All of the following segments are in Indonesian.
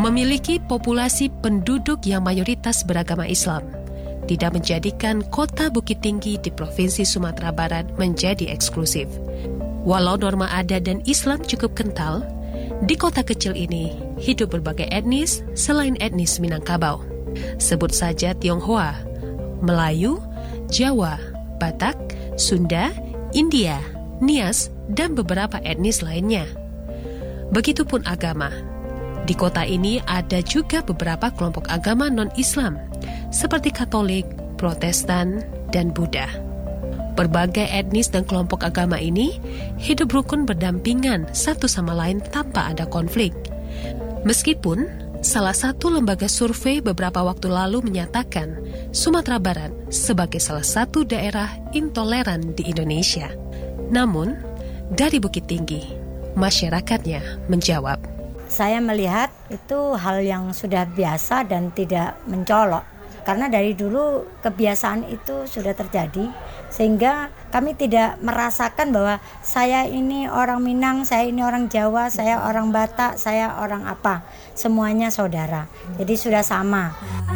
Memiliki populasi penduduk yang mayoritas beragama Islam tidak menjadikan kota Bukit Tinggi di Provinsi Sumatera Barat menjadi eksklusif. Walau norma adat dan Islam cukup kental, di kota kecil ini hidup berbagai etnis selain etnis Minangkabau. Sebut saja Tionghoa, Melayu, Jawa, Batak, Sunda, India, Nias, dan beberapa etnis lainnya. Begitupun agama. Di kota ini ada juga beberapa kelompok agama non-Islam, seperti Katolik, Protestan, dan Buddha. Berbagai etnis dan kelompok agama ini hidup rukun berdampingan satu sama lain tanpa ada konflik. Meskipun salah satu lembaga survei beberapa waktu lalu menyatakan Sumatera Barat sebagai salah satu daerah intoleran di Indonesia. Namun, dari Bukit Tinggi, masyarakatnya menjawab, saya melihat itu hal yang sudah biasa dan tidak mencolok. Karena dari dulu kebiasaan itu sudah terjadi, sehingga kami tidak merasakan bahwa saya ini orang Minang, saya ini orang Jawa, saya orang Batak, saya orang apa. Semuanya saudara. Jadi sudah sama.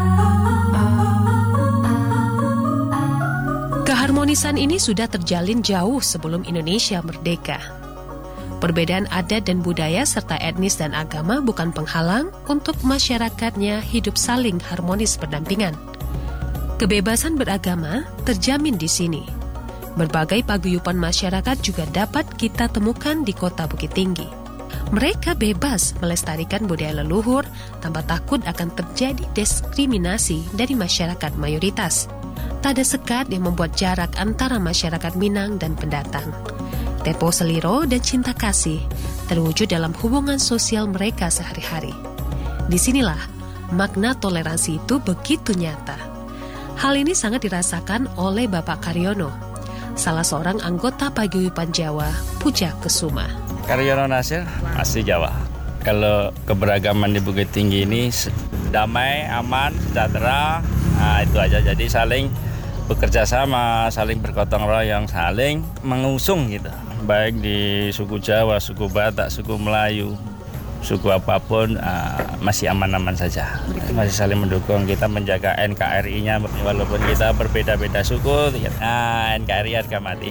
Keharmonisan ini sudah terjalin jauh sebelum Indonesia merdeka. Perbedaan adat dan budaya serta etnis dan agama bukan penghalang untuk masyarakatnya hidup saling harmonis berdampingan. Kebebasan beragama terjamin di sini. Berbagai paguyuban masyarakat juga dapat kita temukan di kota Bukit Tinggi. Mereka bebas melestarikan budaya leluhur tanpa takut akan terjadi diskriminasi dari masyarakat mayoritas. Tak ada sekat yang membuat jarak antara masyarakat Minang dan pendatang. Tempo seliro dan cinta kasih terwujud dalam hubungan sosial mereka sehari-hari. Disinilah makna toleransi itu begitu nyata. Hal ini sangat dirasakan oleh Bapak Karyono, salah seorang anggota paguyuban Jawa, Puja Kesuma. Karyono Nasir, asli Jawa. Kalau keberagaman di Bukit Tinggi ini damai, aman, sejahtera, itu aja. Jadi saling bekerja sama, saling bergotong royong, saling mengusung gitu. Baik di suku Jawa, suku Batak, suku Melayu, suku apapun masih aman-aman saja. Masih saling mendukung, kita menjaga NKRI-nya walaupun kita berbeda-beda suku, NKRI harga mati.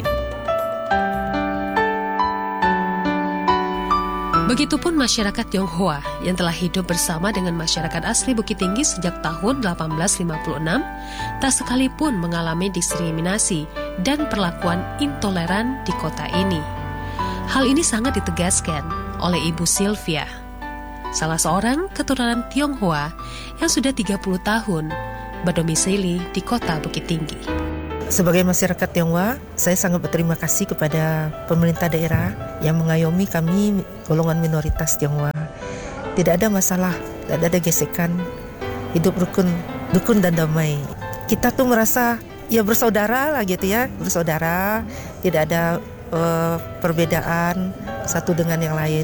Begitupun masyarakat Tionghoa yang telah hidup bersama dengan masyarakat asli Bukit Tinggi sejak tahun 1856, tak sekalipun mengalami diskriminasi dan perlakuan intoleran di kota ini. Hal ini sangat ditegaskan oleh Ibu Sylvia, salah seorang keturunan Tionghoa yang sudah 30 tahun berdomisili di kota Bukit Tinggi. Sebagai masyarakat Tionghoa, saya sangat berterima kasih kepada pemerintah daerah yang mengayomi kami golongan minoritas Tionghoa. Tidak ada masalah, tidak ada gesekan, hidup rukun dan damai. Kita tuh merasa ya bersaudara lah gitu ya, bersaudara, tidak ada perbedaan satu dengan yang lain.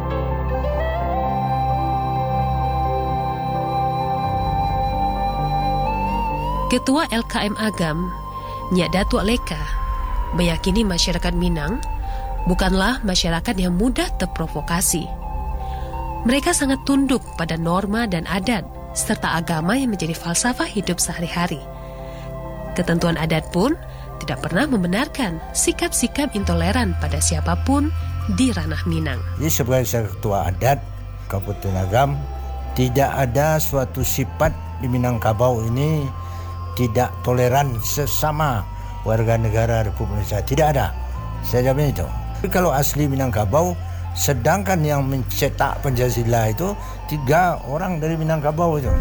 Ketua LKM Agam, Nyak Datuk Leka, meyakini masyarakat Minang bukanlah masyarakat yang mudah terprovokasi. Mereka sangat tunduk pada norma dan adat, serta agama yang menjadi falsafah hidup sehari-hari. Ketentuan adat pun tidak pernah membenarkan sikap-sikap intoleran pada siapapun di ranah Minang. Jadi sebagai ketua adat Kabupaten Agam, tidak ada suatu sifat di Minangkabau ini tidak toleran sesama warga negara Republik Indonesia. Tidak ada. Saya jamin itu. Tapi kalau asli Minangkabau, sedangkan yang mencetak Pancasila itu 3 orang dari Minangkabau itu.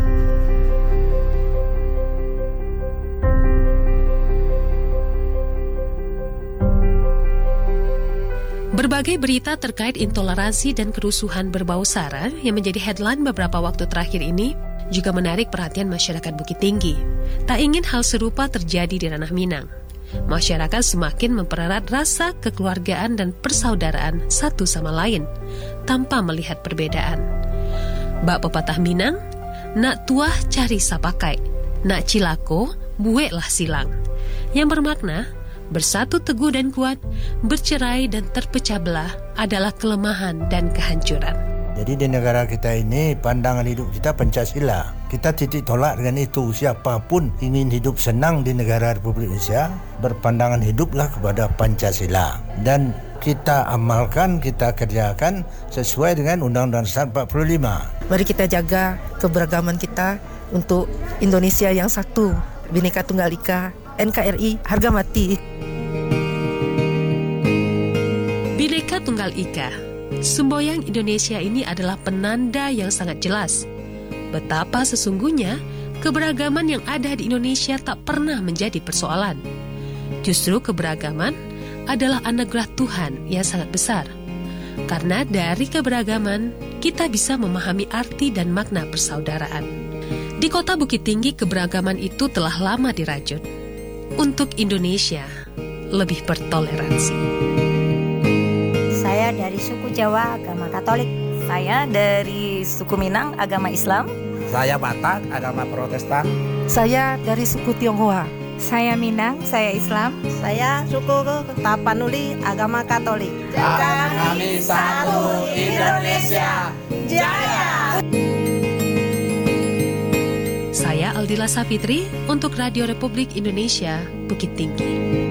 Berbagai berita terkait intoleransi dan kerusuhan berbau sara yang menjadi headline beberapa waktu terakhir ini juga menarik perhatian masyarakat Bukit Tinggi. Tak ingin hal serupa terjadi di ranah Minang. Masyarakat semakin mempererat rasa kekeluargaan dan persaudaraan satu sama lain, tanpa melihat perbedaan. Bak pepatah Minang, nak tuah cari sapakai, nak cilako bueklah silang. Yang bermakna, bersatu teguh dan kuat, bercerai dan terpecah belah adalah kelemahan dan kehancuran. Jadi di negara kita ini pandangan hidup kita Pancasila. Kita titik tolak dengan itu. Siapapun ingin hidup senang di negara Republik Indonesia, berpandangan hiduplah kepada Pancasila. Dan kita amalkan, kita kerjakan sesuai dengan Undang-Undang Dasar 45. Mari kita jaga keberagaman kita untuk Indonesia yang satu, Bhinneka Tunggal Ika, NKRI, harga mati. Bhinneka Tunggal Ika, semboyan Indonesia ini adalah penanda yang sangat jelas betapa sesungguhnya keberagaman yang ada di Indonesia tak pernah menjadi persoalan. Justru keberagaman adalah anugerah Tuhan yang sangat besar. Karena dari keberagaman, kita bisa memahami arti dan makna persaudaraan. Di kota Bukit Tinggi, keberagaman itu telah lama dirajut. Untuk Indonesia, lebih bertoleransi. Saya dari suku Jawa, agama Katolik. Saya dari suku Minang, agama Islam. Saya Batak, agama Protestan. Saya dari suku Tionghoa. Saya Minang, saya Islam. Saya suku Tapanuli, agama Katolik. Kami satu Indonesia Jaya. Saya Aldila Safitri untuk Radio Republik Indonesia, Bukit Tinggi.